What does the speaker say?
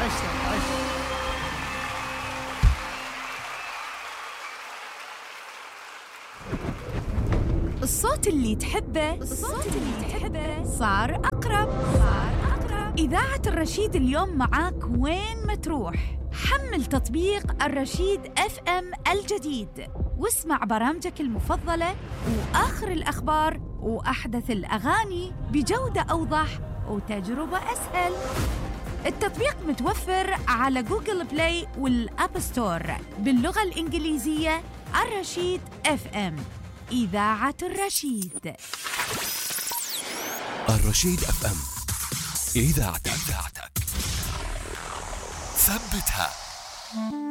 عشت. الصوت اللي تحبه صار أقرب. إذاعة الرشيد اليوم معاك وين ما تروح. حمل تطبيق الرشيد FM الجديد واسمع برامجك المفضلة وآخر الأخبار وأحدث الأغاني بجودة أوضح وتجربة أسهل. التطبيق متوفر على جوجل بلاي والأب ستور باللغة الإنجليزية. الرشيد FM، إذاعة الرشيد. الرشيد FM، إذاعتك ثبتها.